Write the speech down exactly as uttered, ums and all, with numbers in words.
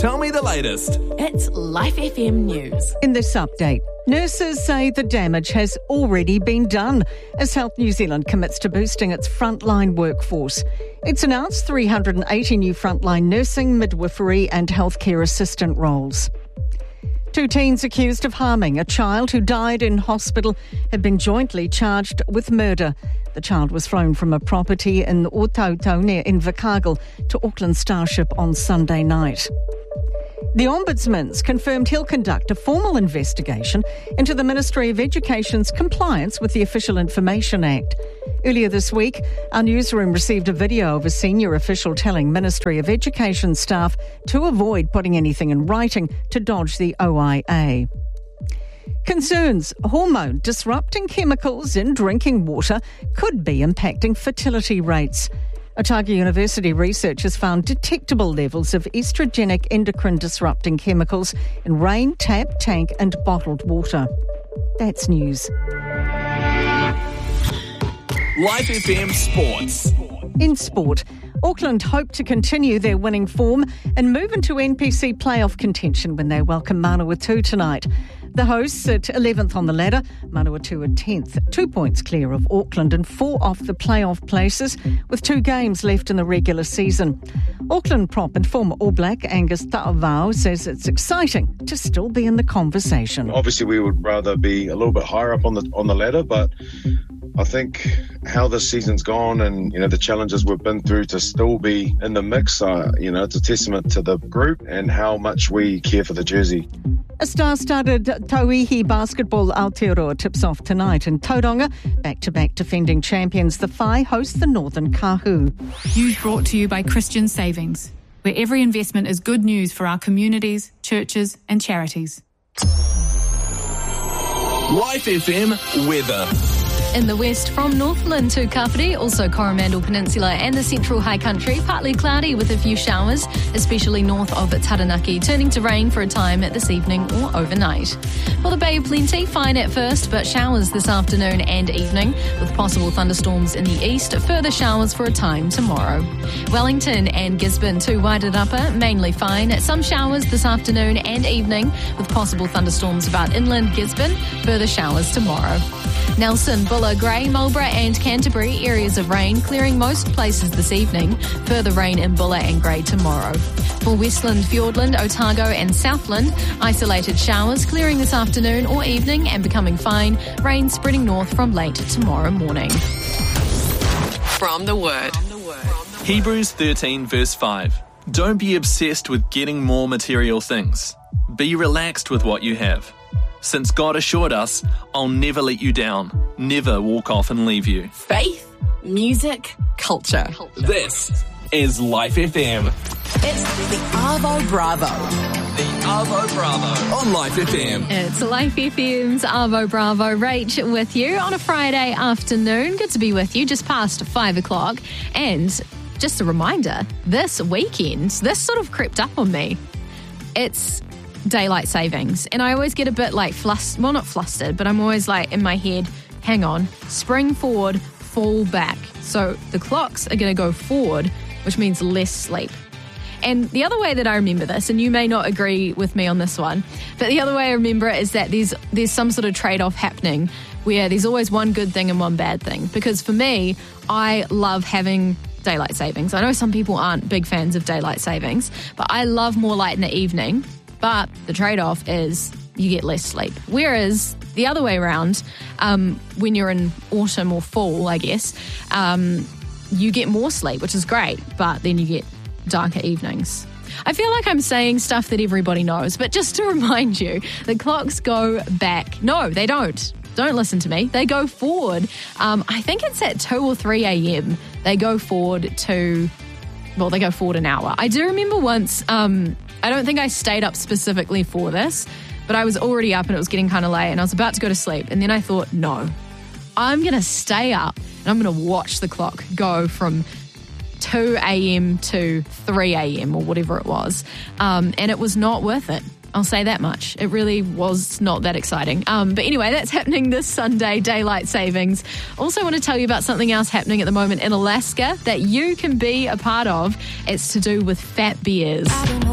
Tell me the latest. It's Life F M News. In this update, nurses say the damage has already been done as Health New Zealand commits to boosting its frontline workforce. It's announced three hundred eighty new frontline nursing, midwifery and healthcare assistant roles. Two teens accused of harming a child who died in hospital have been jointly charged with murder. The child was flown from a property in Otautau near Invercargill to Auckland Starship on Sunday night. The Ombudsman's confirmed he'll conduct a formal investigation into the Ministry of Education's compliance with the Official Information Act. Earlier this week, our newsroom received a video of a senior official telling Ministry of Education staff to avoid putting anything in writing to dodge the O I A. Concerns hormone disrupting chemicals in drinking water could be impacting fertility rates. Otago University researchers found detectable levels of estrogenic endocrine disrupting chemicals in rain, tap, tank and bottled water. That's news. Life F M Sports. In sport, Auckland hope to continue their winning form and move into N P C playoff contention when they welcome Manawatu tonight. The hosts at eleventh on the ladder, Manawatu at tenth, two points clear of Auckland and four off the playoff places with two games left in the regular season. Auckland prop and former All Black Angus Ta'avao says it's exciting to still be in the conversation. Obviously we would rather be a little bit higher up on the on the ladder, but I think how this season's gone and, you know, the challenges we've been through to still be in the mix, uh, you know, it's a testament to the group and how much we care for the jersey. A star-studded Tauihi basketball Aotearoa tips off tonight in Tauranga. Back-to-back defending champions, the Whai host the Northern Kahu. News brought to you by Christian Savings, where every investment is good news for our communities, churches and charities. Life F M weather. In the west, from Northland to Kapiti, also Coromandel Peninsula and the central high country, partly cloudy with a few showers, especially north of Taranaki, turning to rain for a time this evening or overnight. For the Bay of Plenty, fine at first, but showers this afternoon and evening, with possible thunderstorms in the east, further showers for a time tomorrow. Wellington and Gisborne to Wairarapa, mainly fine, some showers this afternoon and evening, with possible thunderstorms about inland Gisborne, further showers tomorrow. Nelson, Buller, Grey, Marlborough and Canterbury, areas of rain, clearing most places this evening. Further rain in Buller and Grey tomorrow. For Westland, Fiordland, Otago and Southland, isolated showers, clearing this afternoon or evening and becoming fine. Rain spreading north from late tomorrow morning. From the Word. Hebrews thirteen verse five. Don't be obsessed with getting more material things. Be relaxed with what you have. Since God assured us, I'll never let you down, never walk off and leave you. Faith, music, culture. This is Life F M. It's the Arvo Bravo. The Arvo Bravo on Life F M. It's Life F M's Arvo Bravo. Rach with you on a Friday afternoon. Good to be with you, just past five o'clock. And just a reminder, this weekend, this sort of crept up on me. It's daylight savings, and I always get a bit like flustered, well not flustered, but I'm always like in my head, hang on, spring forward, fall back. So the clocks are going to go forward, which means less sleep. And the other way that I remember this, and you may not agree with me on this one, but the other way I remember it is that there's there's some sort of trade-off happening where there's always one good thing and one bad thing. Because for me, I love having daylight savings. I know some people aren't big fans of daylight savings, but I love more light in the evening. But the trade-off is you get less sleep. Whereas the other way around, um, when you're in autumn or fall, I guess, um, you get more sleep, which is great, but then you get darker evenings. I feel like I'm saying stuff that everybody knows, but just to remind you, the clocks go back. No, they don't. Don't listen to me. They go forward. Um, I think it's at two or three a.m. They go forward to, well, they go forward an hour. I do remember once... Um, I don't think I stayed up specifically for this, but I was already up and it was getting kind of late and I was about to go to sleep. And then I thought, no, I'm going to stay up and I'm going to watch the clock go from two a.m. to three a.m. or whatever it was. Um, and it was not worth it. I'll say that much. It really was not that exciting. Um, but anyway, that's happening this Sunday, daylight savings. Also want to tell you about something else happening at the moment in Alaska that you can be a part of. It's to do with fat bears.